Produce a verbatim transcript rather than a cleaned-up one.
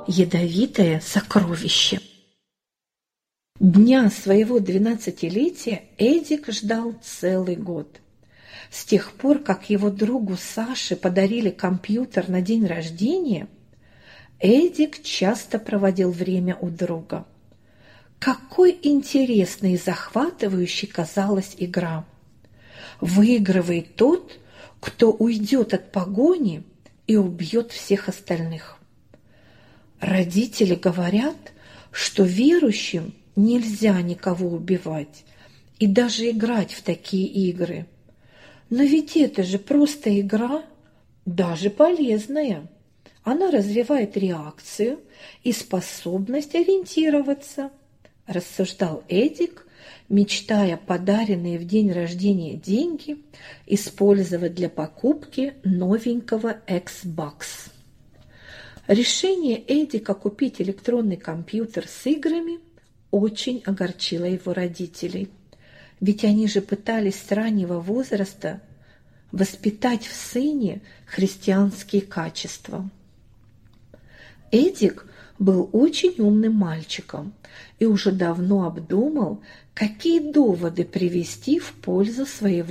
ядовитое сокровище. Дня своего двенадцатилетия Эдик ждал целый год. С тех пор, как его другу Саше подарили компьютер на день рождения, Эдик часто проводил время у друга. Какой интересной и захватывающей казалась игра! Выигрывает тот, кто уйдет от погони и убьет всех остальных. Родители говорят, что верующим нельзя никого убивать и даже играть в такие игры. Но ведь это же просто игра, даже полезная. Она развивает реакцию и способность ориентироваться, рассуждал Эдик, мечтая подаренные в день рождения деньги использовать для покупки новенького Xbox. Решение Эдика купить электронный компьютер с играми очень огорчило его родителей, ведь они же пытались с раннего возраста воспитать в сыне христианские качества. Эдик был очень умным мальчиком и уже давно обдумал, какие доводы привести в пользу своего